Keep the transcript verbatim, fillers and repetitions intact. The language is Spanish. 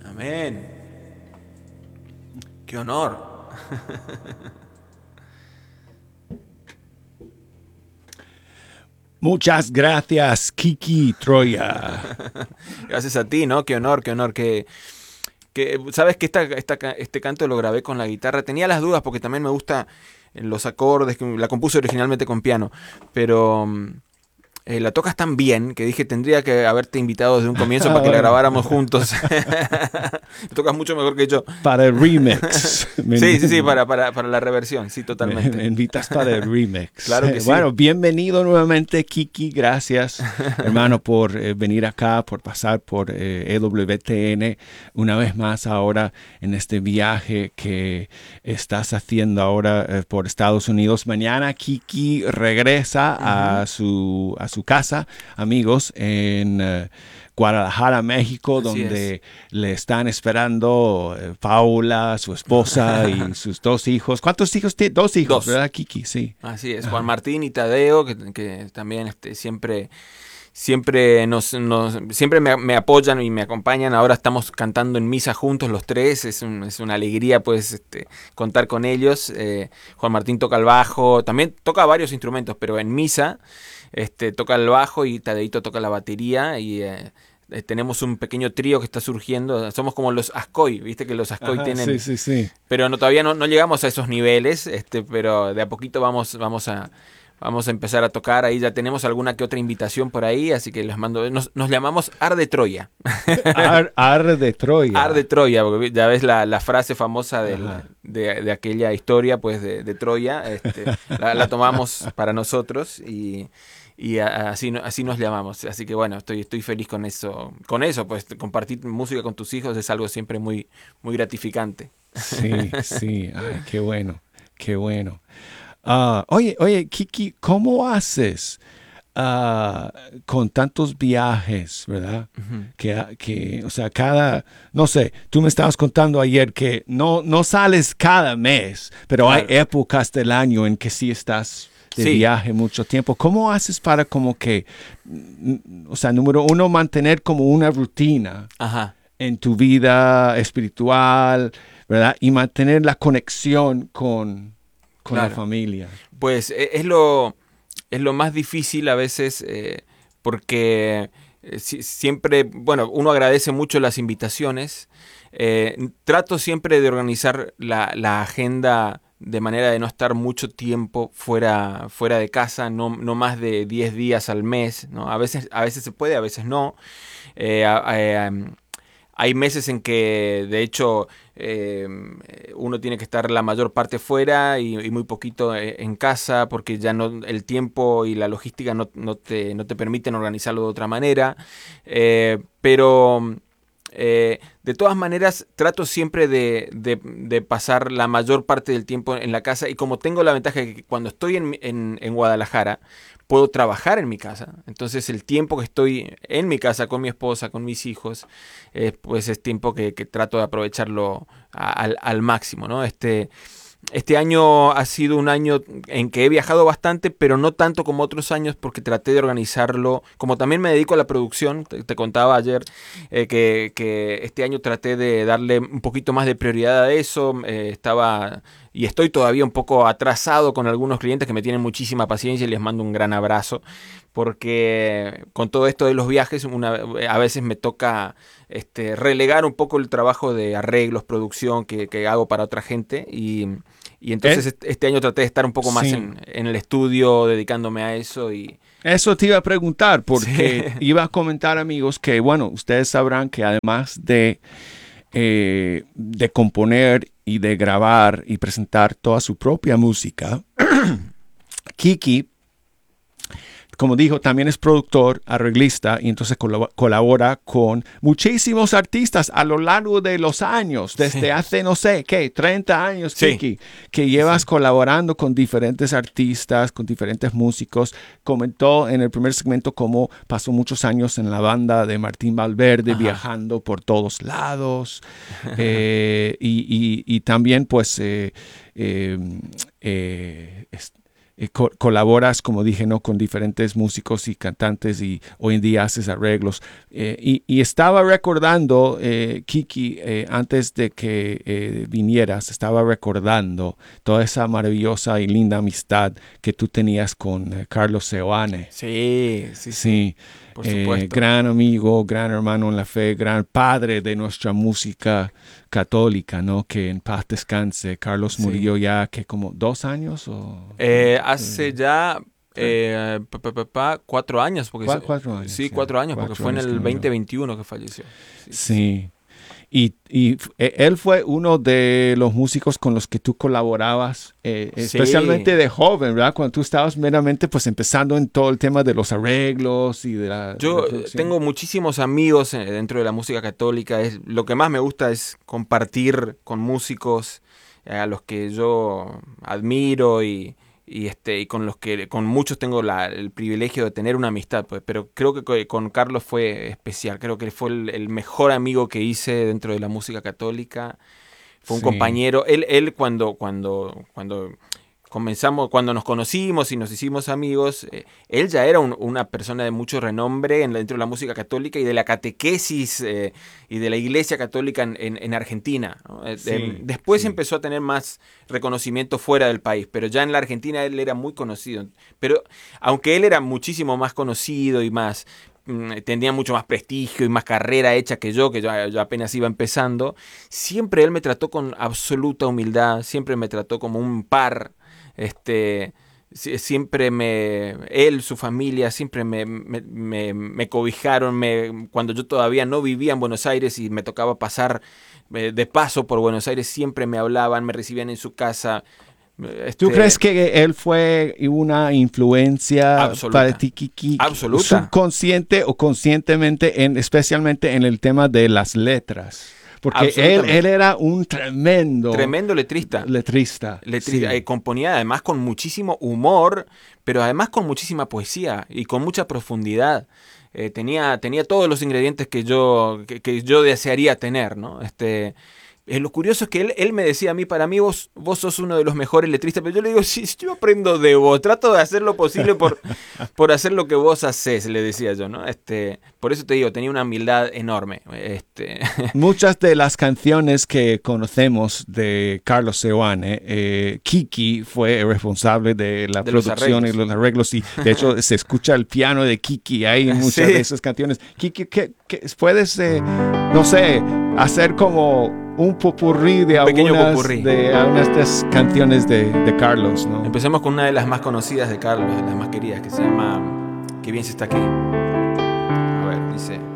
Amén. Qué honor. Muchas gracias, Kiki Troya. Gracias a ti, ¿no? Qué honor, qué honor. Que, que sabes que esta, esta, este canto lo grabé con la guitarra. Tenía las dudas porque también me gusta los acordes, que la compuse originalmente con piano, pero eh, la tocas tan bien que dije tendría que haberte invitado desde un comienzo para que la grabáramos juntos. Tocas mucho mejor que yo. Para el remix. Sí, sí, sí, para, para, para la reversión, sí, totalmente. Me, me invitas para el remix. Claro que sí. Bueno, bienvenido nuevamente, Kiki. Gracias, hermano, por eh, venir acá, por pasar por eh, E W T N una vez más ahora en este viaje que estás haciendo ahora eh, por Estados Unidos. Mañana Kiki regresa uh-huh. a su a su casa, amigos, en uh, Guadalajara, México, Así donde es. le están esperando eh, Paula, su esposa y sus dos hijos. ¿Cuántos hijos tiene? Dos hijos, dos. ¿Verdad, Kiki? Sí. Así es, Juan Martín y Tadeo, que, que también este, siempre, siempre, nos, nos, siempre me, me apoyan y me acompañan. Ahora estamos cantando en misa juntos los tres, es, un, es una alegría pues este, contar con ellos. Eh, Juan Martín toca el bajo, también toca varios instrumentos, pero en misa este, toca el bajo y Tadeito toca la batería y... Eh, Eh, tenemos un pequeño trío que está surgiendo. Somos como los Ascoy, viste que los Ascoy Ajá, tienen. Sí, sí, sí. Pero no, todavía no, no llegamos a esos niveles, este, pero de a poquito vamos, vamos a, vamos a empezar a tocar. Ahí ya tenemos alguna que otra invitación por ahí, así que les mando. Nos, nos llamamos Ar de Troya. Ar, Ar de Troya. Ar de Troya, porque ya ves la, la frase famosa de, de, de aquella historia, pues de, de Troya. Este, la, la tomamos para nosotros y. Y así, así nos llamamos. Así que bueno, estoy, estoy feliz con eso. Con eso, pues compartir música con tus hijos es algo siempre muy, muy gratificante. Sí, sí. Ay, qué bueno, qué bueno. Uh, oye, oye, Kiki, ¿cómo haces uh, con tantos viajes, verdad? Uh-huh. Que, que, o sea, cada, no sé, tú me estabas contando ayer que no, no sales cada mes, pero claro. Hay épocas del año en que sí estás de sí. viaje mucho tiempo. ¿Cómo haces para como que, o sea, número uno, mantener como una rutina Ajá. en tu vida espiritual, ¿verdad? Y mantener la conexión con, con claro. la familia. Pues es lo, es lo más difícil a veces eh, porque eh, si, siempre, bueno, uno agradece mucho las invitaciones. Eh, trato siempre de organizar la, la agenda de manera de no estar mucho tiempo fuera, fuera de casa, no, no más de diez días al mes, ¿no? A veces, a veces se puede, a veces no. Eh, eh, hay meses en que, de hecho, eh, uno tiene que estar la mayor parte fuera y, y muy poquito en casa porque ya no el tiempo y la logística no, no, te, no te permiten organizarlo de otra manera. Eh, pero... Eh, de todas maneras trato siempre de, de, de pasar la mayor parte del tiempo en la casa y como tengo la ventaja de que cuando estoy en, en, en Guadalajara puedo trabajar en mi casa, entonces el tiempo que estoy en mi casa con mi esposa, con mis hijos, eh, pues es tiempo que, que trato de aprovecharlo a, al, al máximo, ¿no? Este... Este año ha sido un año en que he viajado bastante, pero no tanto como otros años porque traté de organizarlo. Como también me dedico a la producción, te, te contaba ayer eh, que, que este año traté de darle un poquito más de prioridad a eso. Eh, estaba y estoy todavía un poco atrasado con algunos clientes que me tienen muchísima paciencia y les mando un gran abrazo. Porque con todo esto de los viajes una, a veces me toca este, relegar un poco el trabajo de arreglos, producción que, que hago para otra gente y, y entonces ¿Eh? este año traté de estar un poco más sí. en, en el estudio dedicándome a eso. Y eso te iba a preguntar porque sí. iba a comentar, amigos, que bueno, ustedes sabrán que además de, eh, de componer y de grabar y presentar toda su propia música, Kiki, como dijo, también es productor, arreglista y entonces colab- colabora con muchísimos artistas a lo largo de los años, desde sí. hace, no sé, ¿qué? treinta años, sí. Kiki, que llevas sí. colaborando con diferentes artistas, con diferentes músicos. Comentó en el primer segmento cómo pasó muchos años en la banda de Martín Valverde, Ajá. viajando por todos lados. eh, y, y, y también, pues, eh, eh, eh, eh, co- colaboras, como dije, ¿no? Con diferentes músicos y cantantes y hoy en día haces arreglos. Eh, y, y estaba recordando, eh, Kiki, eh, antes de que eh, vinieras, estaba recordando toda esa maravillosa y linda amistad que tú tenías con eh, Carlos Seoane. Sí, sí, sí. Sí, Por eh, supuesto. gran amigo, gran hermano en la fe, gran padre de nuestra música católica, ¿no? Que en paz descanse. Carlos Sí. murió ya que como dos años o Eh, hace ya eh, pa, pa, pa, pa, cuatro años. Porque Cua- se- cuatro años, Sí, ya. cuatro años, Cuatro porque fue en años que el murió. veinte veintiuno que falleció. Sí, sí, sí. sí. Y, y f- e- él fue uno de los músicos con los que tú colaborabas, eh, Sí. especialmente de joven, ¿verdad? Cuando tú estabas meramente pues empezando en todo el tema de los arreglos y de la... Yo de la eh, producción. tengo muchísimos amigos eh, dentro de la música católica. Es, lo que más me gusta es compartir con músicos eh, a los que yo admiro y, y, este, y con los que con muchos tengo la- el privilegio de tener una amistad. Pues, pero creo que co- con Carlos fue especial. Creo que fue el, el mejor amigo que hice dentro de la música católica. Fue un Sí. compañero. Él, él cuando, cuando, cuando comenzamos, cuando nos conocimos y nos hicimos amigos, eh, él ya era un- una persona de mucho renombre en la- dentro de la música católica y de la catequesis eh, y de la iglesia católica en, en- en Argentina, ¿no? Eh, Sí, em, después sí. empezó a tener más reconocimiento fuera del país, pero ya en la Argentina él era muy conocido. Pero aunque él era muchísimo más conocido y más mm, tenía mucho más prestigio y más carrera hecha que yo, que yo, yo apenas iba empezando, siempre él me trató con absoluta humildad, siempre me trató como un par. Este, si- siempre me, él, su familia, siempre me, me, me- me cobijaron, me, cuando yo todavía no vivía en Buenos Aires y me tocaba pasar eh, de paso por Buenos Aires, siempre me hablaban, me recibían en su casa. eh, ¿Tú este, crees que él fue una influencia Absoluta. para ti, Kiki? Absoluta. Subconsciente o conscientemente, en, especialmente en el tema de las letras. Porque él, Absolutamente. él era un tremendo, Tremendo letrista. letrista. Letri- sí. eh, componía además con muchísimo humor, pero además con muchísima poesía y con mucha profundidad. Eh, tenía, tenía todos los ingredientes que yo, que, que yo desearía tener, ¿no? Este, eh, lo curioso es que él, él me decía a mí, para mí vos, vos sos uno de los mejores letristas, pero yo le digo, sí, yo aprendo de vos, trato de hacer lo posible por, por hacer lo que vos haces, le decía yo, ¿no? Este, por eso te digo, tenía una humildad enorme. Este, Muchas de las canciones que conocemos de Carlos Seoane, eh, Kiki fue el responsable de la De los producción y arreglos. los arreglos. Y de hecho se escucha el piano de Kiki ahí en muchas Sí. de esas canciones. Kiki, ¿qué, qué- puedes, eh, no sé, hacer como un popurrí de Un pequeño algunas popurrí. de algunas de estas canciones de, de Carlos, ¿no? Empecemos con una de las más conocidas de Carlos, de las más queridas, que se llama Qué bien se está aquí. A ver, dice...